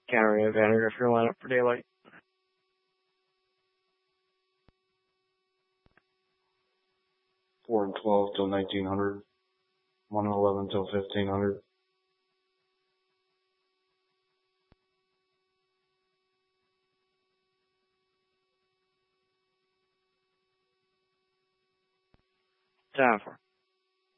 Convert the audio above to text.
Counter advantage if you're lined up for daylight. Four and 12 till 1900. 1 and 11 till 1500. Time for